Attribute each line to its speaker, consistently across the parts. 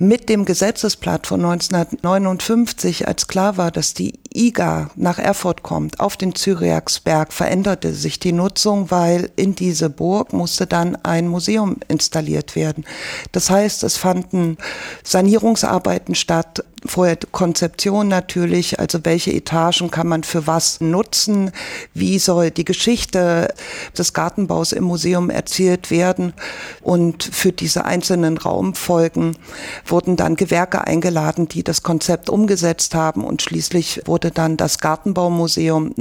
Speaker 1: Mit dem Gesetzesblatt von 1959, als klar war, dass die IGA nach Erfurt kommt, auf den Cyriaksberg, veränderte sich die Nutzung, weil in diese Burg musste dann ein Museum installiert werden. Das heißt, es fanden Sanierungsarbeiten statt, vorher Konzeption natürlich, also welche Etagen kann man für was nutzen, wie soll die Geschichte des Gartenbaus im Museum erzählt werden, und für diese einzelnen Raumfolgen wurden dann Gewerke eingeladen, die das Konzept umgesetzt haben, und schließlich wurde dann das Gartenbaumuseum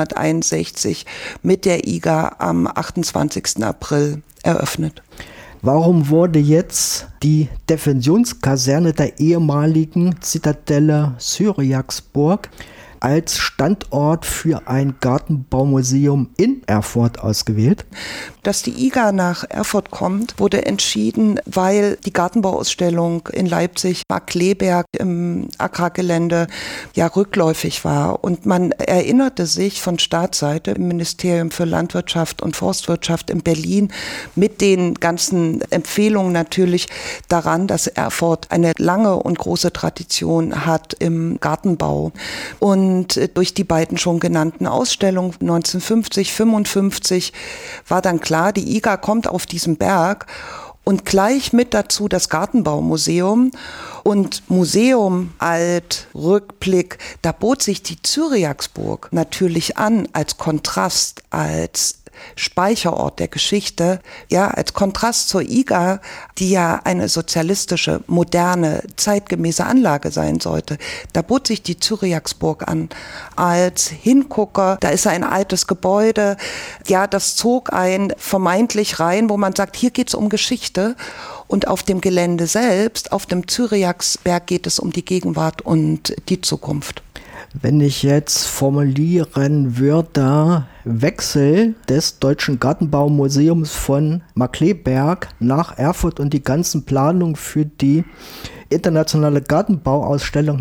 Speaker 1: 1961 mit der IGA am 28. April eröffnet.
Speaker 2: Warum wurde jetzt die Defensionskaserne der ehemaligen Zitadelle Cyriaksburg als Standort für ein Gartenbaumuseum in Erfurt ausgewählt?
Speaker 1: Dass die IGA nach Erfurt kommt, wurde entschieden, weil die Gartenbauausstellung in Leipzig, Markkleeberg im Agrargelände, ja rückläufig war. Und man erinnerte sich von Staatsseite im Ministerium für Landwirtschaft und Forstwirtschaft in Berlin mit den ganzen Empfehlungen natürlich daran, dass Erfurt eine lange und große Tradition hat im Gartenbau. Und durch die beiden schon genannten Ausstellungen 1950, 55 war dann klar, die IGA kommt auf diesen Berg, und gleich mit dazu das Gartenbaumuseum und Museum Alt, Rückblick. Da bot sich die Cyriaksburg natürlich an als Kontrast, als Speicherort der Geschichte, ja, als Kontrast zur IGA, die ja eine sozialistische, moderne, zeitgemäße Anlage sein sollte. Da bot sich die Cyriaksburg an als Hingucker. Da ist ein altes Gebäude. Ja, das zog ein vermeintlich rein, wo man sagt, hier geht's um Geschichte. Und auf dem Gelände selbst, auf dem Cyriaksberg, geht es um die Gegenwart und die Zukunft.
Speaker 2: Wenn ich jetzt formulieren würde, Wechsel des Deutschen Gartenbaumuseums von Markkleeberg nach Erfurt und die ganzen Planungen für die internationale Gartenbauausstellung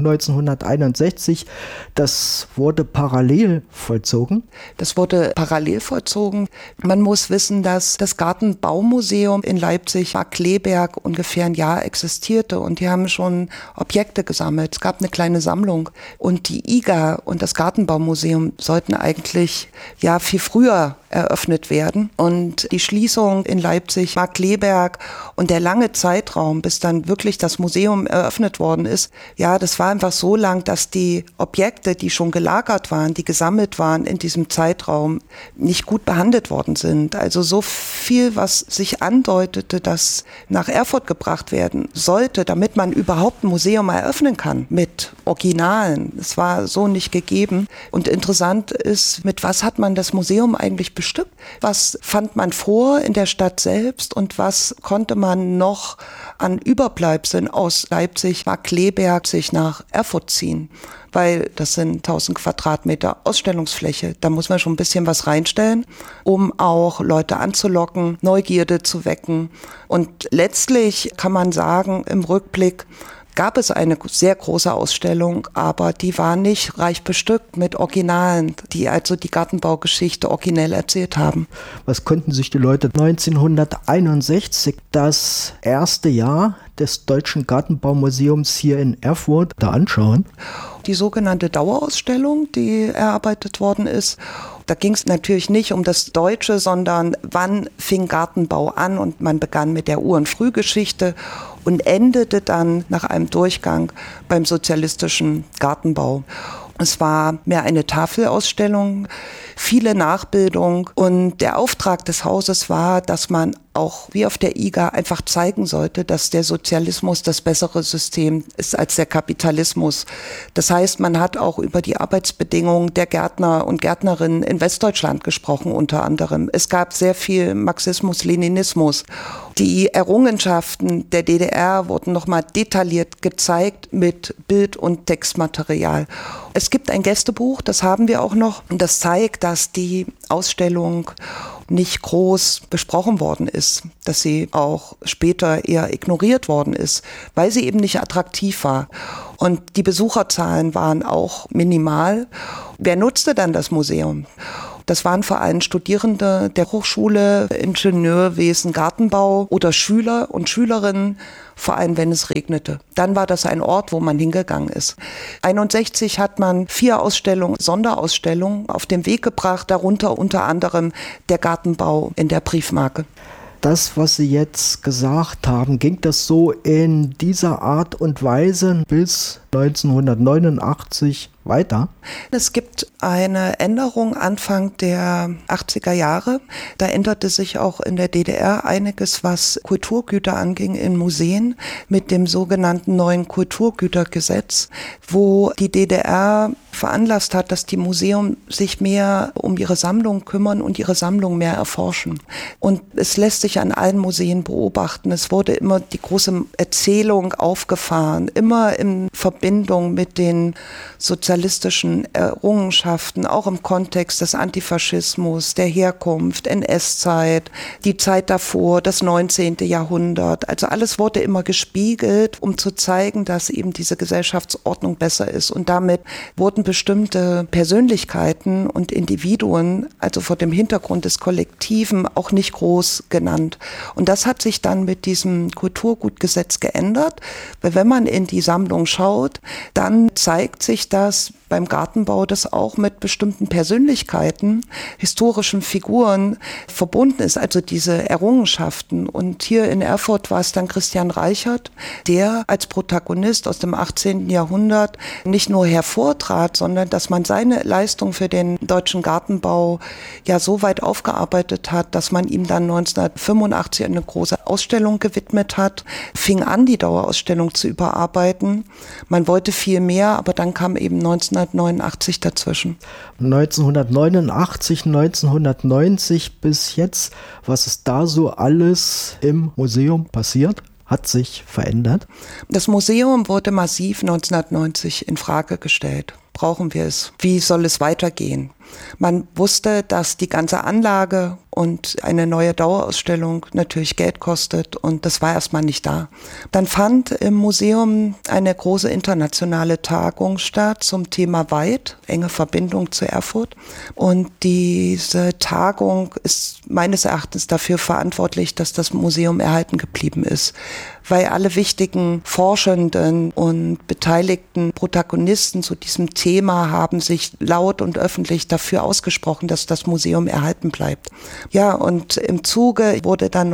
Speaker 2: 1961, das wurde parallel vollzogen?
Speaker 1: Das wurde parallel vollzogen. Man muss wissen, dass das Gartenbaumuseum in Leipzig, Markkleeberg, ungefähr ein Jahr existierte, und die haben schon Objekte gesammelt. Es gab eine kleine Sammlung, und die IGA und das Gartenbaumuseum sollten eigentlich ja viel früher eröffnet werden, und die Schließung in Leipzig, Markkleeberg und der lange Zeitraum, bis dann wirklich das Museum eröffnet worden ist, ja, das war einfach so lang, dass die Objekte, die schon gelagert waren, die gesammelt waren in diesem Zeitraum, nicht gut behandelt worden sind. Also so viel, was sich andeutete, dass nach Erfurt gebracht werden sollte, damit man überhaupt ein Museum eröffnen kann mit Originalen. Es war so nicht gegeben. Und interessant ist, mit was hat man das Museum eigentlich bestückt? Was fand man vor in der Stadt selbst, und was konnte man noch an Überbleibseln aus Leipzig, Markkleeberg sich nach Erfurt ziehen? Weil das sind 1000 Quadratmeter Ausstellungsfläche. Da muss man schon ein bisschen was reinstellen, um auch Leute anzulocken, Neugierde zu wecken. Und letztlich kann man sagen, im Rückblick gab es eine sehr große Ausstellung, aber die war nicht reich bestückt mit Originalen, die also die Gartenbaugeschichte originell erzählt haben.
Speaker 2: Was konnten sich die Leute 1961, das erste Jahr des Deutschen Gartenbaumuseums hier in Erfurt, da anschauen?
Speaker 1: Die sogenannte Dauerausstellung, die erarbeitet worden ist, da ging es natürlich nicht um das Deutsche, sondern wann fing Gartenbau an, und man begann mit der Ur- und Frühgeschichte und endete dann nach einem Durchgang beim sozialistischen Gartenbau. Es war mehr eine Tafelausstellung, viele Nachbildungen, und der Auftrag des Hauses war, dass man auch wie auf der IGA einfach zeigen sollte, dass der Sozialismus das bessere System ist als der Kapitalismus. Das heißt, man hat auch über die Arbeitsbedingungen der Gärtner und Gärtnerinnen in Westdeutschland gesprochen unter anderem. Es gab sehr viel Marxismus, Leninismus. Die Errungenschaften der DDR wurden nochmal detailliert gezeigt mit Bild- und Textmaterial. Es gibt ein Gästebuch, das haben wir auch noch, und das zeigt, dass die Ausstellung nicht groß besprochen worden ist, dass sie auch später eher ignoriert worden ist, weil sie eben nicht attraktiv war. Und die Besucherzahlen waren auch minimal. Wer nutzte dann das Museum? Das waren vor allem Studierende der Hochschule, Ingenieurwesen, Gartenbau oder Schüler und Schülerinnen, vor allem wenn es regnete. Dann war das ein Ort, wo man hingegangen ist. 1961 hat man 4 Ausstellungen, Sonderausstellungen auf den Weg gebracht, darunter unter anderem der Gartenbau in der Briefmarke.
Speaker 2: Das, was Sie jetzt gesagt haben, ging das so in dieser Art und Weise bis 1989 weiter?
Speaker 1: Es gibt eine Änderung Anfang der 80er Jahre. Da änderte sich auch in der DDR einiges, was Kulturgüter anging in Museen mit dem sogenannten neuen Kulturgütergesetz, wo die DDR veranlasst hat, dass die Museen sich mehr um ihre Sammlung kümmern und ihre Sammlung mehr erforschen. Und es lässt sich an allen Museen beobachten. Es wurde immer die große Erzählung aufgefahren, immer in Verbindung mit den sozialistischen Errungenschaften, auch im Kontext des Antifaschismus, der Herkunft, NS-Zeit, die Zeit davor, das 19. Jahrhundert. Also alles wurde immer gespiegelt, um zu zeigen, dass eben diese Gesellschaftsordnung besser ist. Und damit wurden bestimmte Persönlichkeiten und Individuen, also vor dem Hintergrund des Kollektiven, auch nicht groß genannt. Und das hat sich dann mit diesem Kulturgutgesetz geändert, weil wenn man in die Sammlung schaut, dann zeigt sich das beim Gartenbau, das auch mit bestimmten Persönlichkeiten, historischen Figuren verbunden ist, also diese Errungenschaften. Und hier in Erfurt war es dann Christian Reichert, der als Protagonist aus dem 18. Jahrhundert nicht nur hervortrat, sondern dass man seine Leistung für den deutschen Gartenbau ja so weit aufgearbeitet hat, dass man ihm dann 1985 eine große Ausstellung gewidmet hat, fing an, die Dauerausstellung zu überarbeiten. Man wollte viel mehr, aber dann kam eben 1989 dazwischen.
Speaker 2: 1989, 1990 bis jetzt, was ist da so alles im Museum passiert? Hat sich verändert?
Speaker 1: Das Museum wurde massiv 1990 in Frage gestellt. Brauchen wir es? Wie soll es weitergehen? Man wusste, dass die ganze Anlage und eine neue Dauerausstellung natürlich Geld kostet und das war erstmal nicht da. Dann fand im Museum eine große internationale Tagung statt zum Thema Weit, enge Verbindung zu Erfurt. Und diese Tagung ist meines Erachtens dafür verantwortlich, dass das Museum erhalten geblieben ist, weil alle wichtigen Forschenden und beteiligten Protagonisten zu diesem Thema haben sich laut und öffentlich dafür ausgesprochen, dass das Museum erhalten bleibt. Ja, und im Zuge wurde dann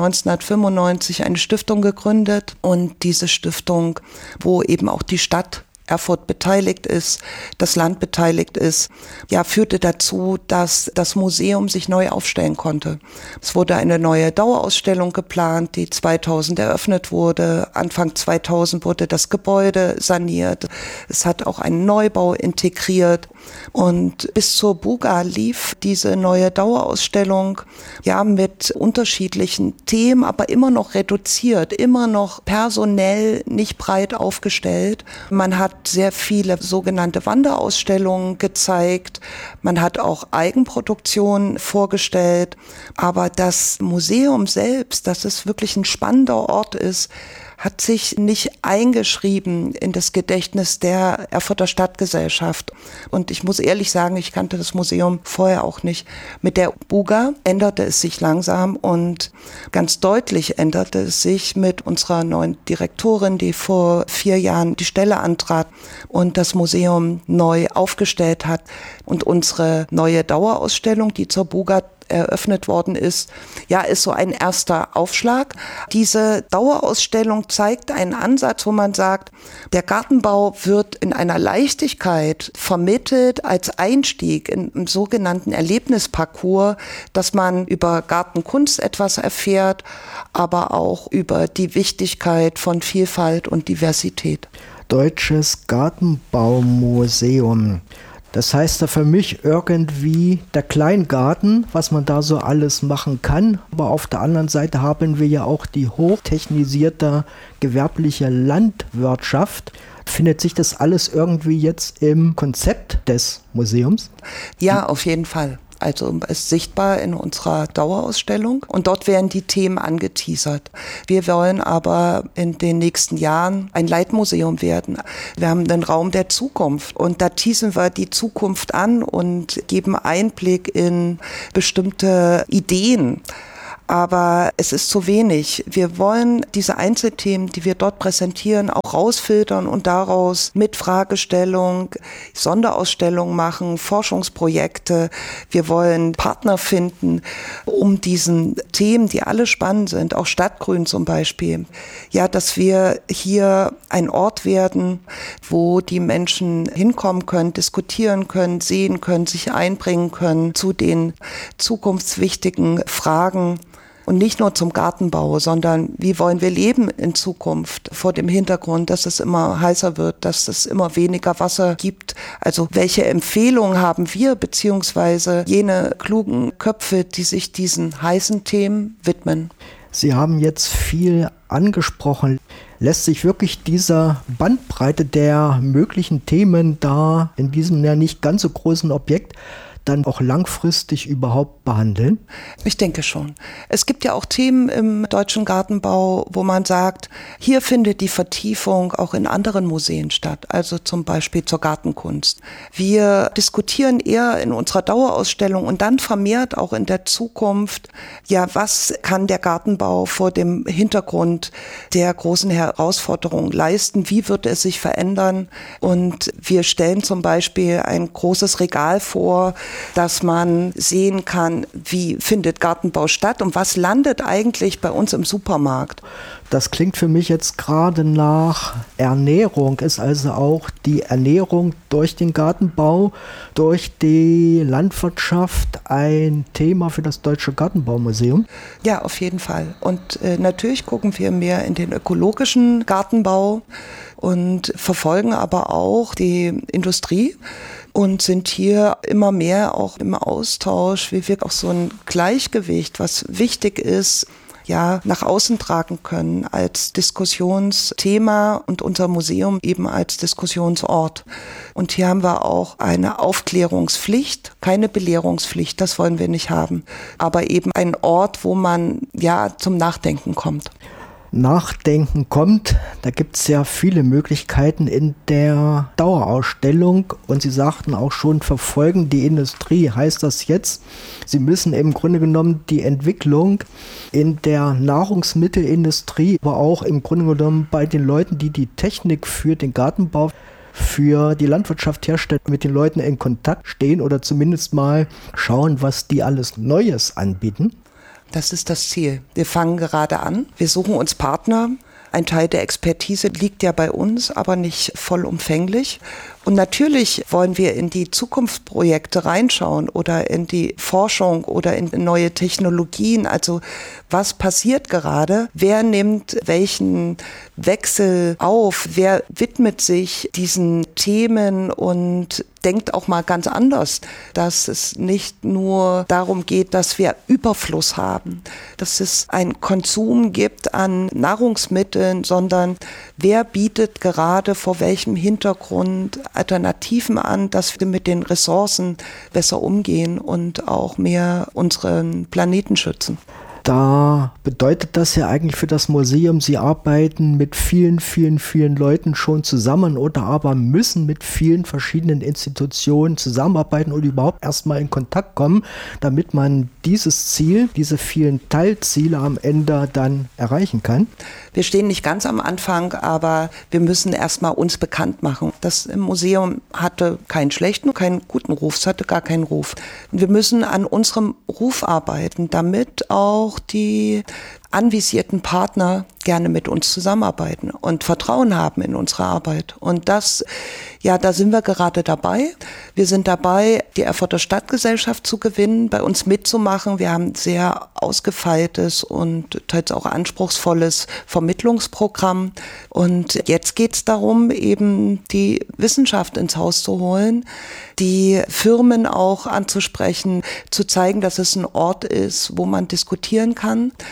Speaker 1: 1995 eine Stiftung gegründet und diese Stiftung, wo eben auch die Stadt Erfurt beteiligt ist, das Land beteiligt ist, ja, führte dazu, dass das Museum sich neu aufstellen konnte. Es wurde eine neue Dauerausstellung geplant, die 2000 eröffnet wurde. Anfang 2000 wurde das Gebäude saniert. Es hat auch einen Neubau integriert. Und bis zur Buga lief diese neue Dauerausstellung ja mit unterschiedlichen Themen, aber immer noch reduziert, immer noch personell nicht breit aufgestellt. Man hat sehr viele sogenannte Wanderausstellungen gezeigt. Man hat auch Eigenproduktionen vorgestellt. Aber das Museum selbst, dass es wirklich ein spannender Ort ist, hat sich nicht eingeschrieben in das Gedächtnis der Erfurter Stadtgesellschaft. Und ich muss ehrlich sagen, ich kannte das Museum vorher auch nicht. Mit der Buga änderte es sich langsam und ganz deutlich änderte es sich mit unserer neuen Direktorin, die vor 4 Jahren die Stelle antrat und das Museum neu aufgestellt hat. Und unsere neue Dauerausstellung, die zur Buga eröffnet worden ist, ja, ist so ein erster Aufschlag. Diese Dauerausstellung zeigt einen Ansatz, wo man sagt, der Gartenbau wird in einer Leichtigkeit vermittelt als Einstieg im sogenannten Erlebnisparcours, dass man über Gartenkunst etwas erfährt, aber auch über die Wichtigkeit von Vielfalt und Diversität.
Speaker 2: Deutsches Gartenbaumuseum. Das heißt da für mich irgendwie der Kleingarten, was man da so alles machen kann. Aber auf der anderen Seite haben wir ja auch die hochtechnisierte gewerbliche Landwirtschaft. Findet sich das alles irgendwie jetzt im Konzept des Museums?
Speaker 1: Ja, auf jeden Fall. also ist sichtbar in unserer Dauerausstellung und dort werden die Themen angeteasert. Wir wollen aber in den nächsten Jahren ein Leitmuseum werden. Wir haben den Raum der Zukunft und da teasen wir die Zukunft an und geben Einblick in bestimmte Ideen. Aber es ist zu wenig. Wir wollen diese Einzelthemen, die wir dort präsentieren, auch rausfiltern und daraus mit Fragestellung Sonderausstellungen machen, Forschungsprojekte. Wir wollen Partner finden, um diesen Themen, die alle spannend sind, auch Stadtgrün zum Beispiel, ja, dass wir hier ein Ort werden, wo die Menschen hinkommen können, diskutieren können, sehen können, sich einbringen können zu den zukunftswichtigen Fragen. Und nicht nur zum Gartenbau, sondern wie wollen wir leben in Zukunft vor dem Hintergrund, dass es immer heißer wird, dass es immer weniger Wasser gibt. Also welche Empfehlungen haben wir, beziehungsweise jene klugen Köpfe, die sich diesen heißen Themen widmen?
Speaker 2: Sie haben jetzt viel angesprochen. Lässt sich wirklich dieser Bandbreite der möglichen Themen da in diesem ja nicht ganz so großen Objekt dann auch langfristig überhaupt behandeln?
Speaker 1: Ich denke schon. Es gibt ja auch Themen im deutschen Gartenbau, wo man sagt, hier findet die Vertiefung auch in anderen Museen statt, also zum Beispiel zur Gartenkunst. Wir diskutieren eher in unserer Dauerausstellung und dann vermehrt auch in der Zukunft, ja, was kann der Gartenbau vor dem Hintergrund der großen Herausforderungen leisten? Wie wird es sich verändern? Und wir stellen zum Beispiel ein großes Regal vor, dass man sehen kann, wie findet Gartenbau statt und was landet eigentlich bei uns im Supermarkt.
Speaker 2: Das klingt für mich jetzt gerade nach Ernährung. Ist also auch die Ernährung durch den Gartenbau, durch die Landwirtschaft ein Thema für das Deutsche Gartenbaumuseum?
Speaker 1: Ja, auf jeden Fall. Und natürlich gucken wir mehr in den ökologischen Gartenbau und verfolgen aber auch die Industrie und sind hier immer mehr auch im Austausch, wie wir auch so ein Gleichgewicht, was wichtig ist, ja, nach außen tragen können als Diskussionsthema und unser Museum eben als Diskussionsort. Und hier haben wir auch eine Aufklärungspflicht, keine Belehrungspflicht, das wollen wir nicht haben, aber eben ein Ort, wo man ja zum Nachdenken kommt.
Speaker 2: Nachdenken kommt. Da gibt es ja viele Möglichkeiten in der Dauerausstellung und Sie sagten auch schon, verfolgen die Industrie. Heißt das jetzt, Sie müssen im Grunde genommen die Entwicklung in der Nahrungsmittelindustrie, aber auch im Grunde genommen bei den Leuten, die die Technik für den Gartenbau, für die Landwirtschaft herstellen, mit den Leuten in Kontakt stehen oder zumindest mal schauen, was die alles Neues anbieten?
Speaker 1: Das ist das Ziel. Wir fangen gerade an. Wir suchen uns Partner. Ein Teil der Expertise liegt ja bei uns, aber nicht vollumfänglich. Und natürlich wollen wir in die Zukunftsprojekte reinschauen oder in die Forschung oder in neue Technologien. Also was passiert gerade? Wer nimmt welchen Wechsel auf? Wer widmet sich diesen Themen und denkt auch mal ganz anders, dass es nicht nur darum geht, dass wir Überfluss haben, dass es einen Konsum gibt an Nahrungsmitteln, sondern wer bietet gerade vor welchem Hintergrund Alternativen an, dass wir mit den Ressourcen besser umgehen und auch mehr unseren Planeten schützen.
Speaker 2: Da bedeutet das ja eigentlich für das Museum, Sie arbeiten mit vielen Leuten schon zusammen oder aber müssen mit vielen verschiedenen Institutionen zusammenarbeiten und überhaupt erstmal in Kontakt kommen, damit man dieses Ziel, diese vielen Teilziele am Ende dann erreichen kann.
Speaker 1: Wir stehen nicht ganz am Anfang, aber wir müssen erstmal uns bekannt machen. Das Museum hatte keinen schlechten, keinen guten Ruf, es hatte gar keinen Ruf. Und wir müssen an unserem Ruf arbeiten, damit auch die anvisierten Partner gerne mit uns zusammenarbeiten und Vertrauen haben in unsere Arbeit. Und das, ja, da sind wir gerade dabei. Wir sind dabei, die Erfurter Stadtgesellschaft zu gewinnen, bei uns mitzumachen. Wir haben ein sehr ausgefeiltes und teils auch anspruchsvolles Vermittlungsprogramm. Und jetzt geht es darum, eben die Wissenschaft ins Haus zu holen, die Firmen auch anzusprechen, zu zeigen, dass es ein Ort ist, wo man diskutieren kann und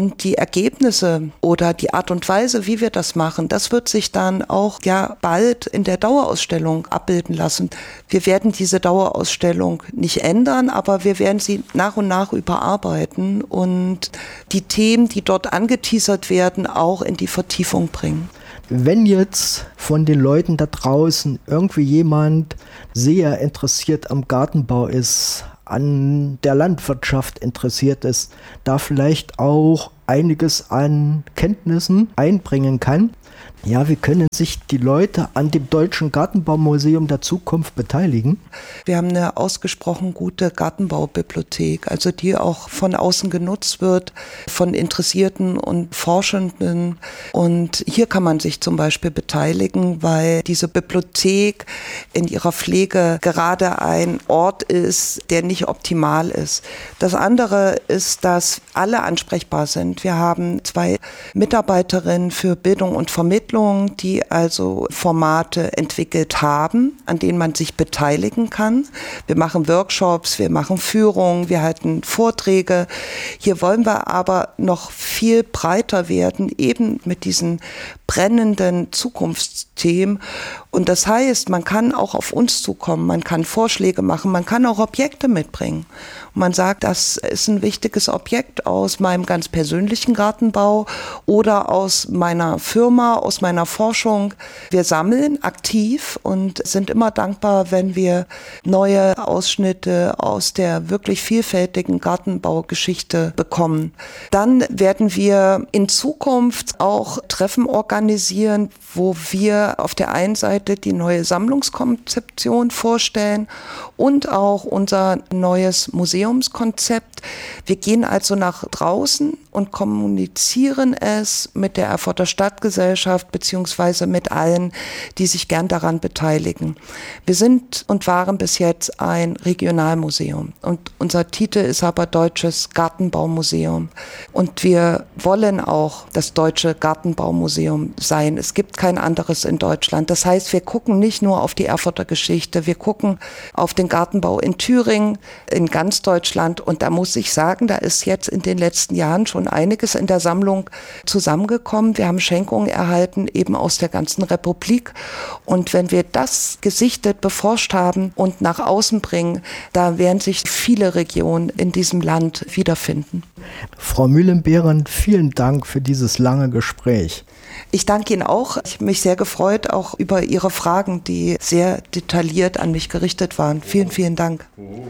Speaker 1: Und die Ergebnisse oder die Art und Weise, wie wir das machen, das wird sich dann auch bald in der Dauerausstellung abbilden lassen. Wir werden diese Dauerausstellung nicht ändern, aber wir werden sie nach und nach überarbeiten und die Themen, die dort angeteasert werden, auch in die Vertiefung bringen.
Speaker 2: Wenn jetzt von den Leuten da draußen irgendwie jemand sehr interessiert am Gartenbau ist, an der Landwirtschaft interessiert ist, da vielleicht auch einiges an Kenntnissen einbringen kann. Ja, wie können sich die Leute an dem Deutschen Gartenbaumuseum der Zukunft beteiligen?
Speaker 1: Wir haben eine ausgesprochen gute Gartenbaubibliothek, also die auch von außen genutzt wird, von Interessierten und Forschenden. Und hier kann man sich zum Beispiel beteiligen, weil diese Bibliothek in ihrer Pflege gerade ein Ort ist, der nicht optimal ist. Das andere ist, dass alle ansprechbar sind. Wir haben 2 Mitarbeiterinnen für Bildung und Vermittlung, die also Formate entwickelt haben, an denen man sich beteiligen kann. Wir machen Workshops, wir machen Führungen, wir halten Vorträge. Hier wollen wir aber noch viel breiter werden, eben mit diesen brennenden Zukunftsthemen. Und das heißt, man kann auch auf uns zukommen, man kann Vorschläge machen, man kann auch Objekte mitbringen. Und man sagt, das ist ein wichtiges Objekt aus meinem ganz persönlichen Gartenbau oder aus meiner Firma, aus meiner Forschung. Wir sammeln aktiv und sind immer dankbar, wenn wir neue Ausschnitte aus der wirklich vielfältigen Gartenbaugeschichte bekommen. Dann werden wir in Zukunft auch Treffen organisieren, wo wir auf der einen Seite die neue Sammlungskonzeption vorstellen und auch unser neues Museumskonzept. Wir gehen also nach draußen und kommunizieren es mit der Erfurter Stadtgesellschaft beziehungsweise mit allen, die sich gern daran beteiligen. Wir sind und waren bis jetzt ein Regionalmuseum und unser Titel ist aber Deutsches Gartenbaumuseum und wir wollen auch das Deutsche Gartenbaumuseum sein. Es gibt kein anderes in Deutschland. Das heißt, wir gucken nicht nur auf die Erfurter Geschichte, wir gucken auf den Gartenbau in Thüringen, in ganz Deutschland und da muss ich sagen, da ist jetzt in den letzten Jahren schon einiges in der Sammlung zusammengekommen. Wir haben Schenkungen erhalten, eben aus der ganzen Republik. Und wenn wir das gesichtet, beforscht haben und nach außen bringen, da werden sich viele Regionen in diesem Land wiederfinden.
Speaker 2: Frau Mühlenbehrend, vielen Dank für dieses lange Gespräch.
Speaker 1: Ich danke Ihnen auch. Ich habe mich sehr gefreut, auch über Ihre Fragen, die sehr detailliert an mich gerichtet waren. Vielen, vielen Dank.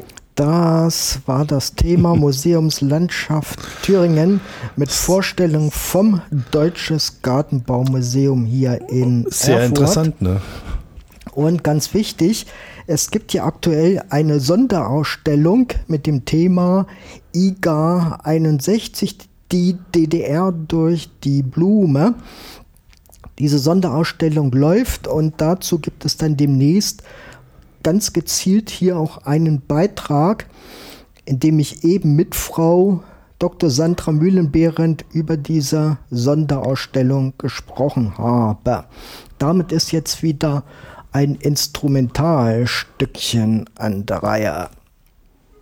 Speaker 2: Das war das Thema Museumslandschaft Thüringen mit Vorstellung vom Deutsches Gartenbaumuseum hier in
Speaker 3: Sehr
Speaker 2: Erfurt.
Speaker 3: Interessant, ne?
Speaker 2: Und ganz wichtig, es gibt hier aktuell eine Sonderausstellung mit dem Thema IGA 61, die DDR durch die Blume. Diese Sonderausstellung läuft und dazu gibt es dann demnächst ganz gezielt hier auch einen Beitrag, in dem ich eben mit Frau Dr. Sandra Mühlenbehrend über diese Sonderausstellung gesprochen habe. Damit ist jetzt wieder ein Instrumentalstückchen an der Reihe.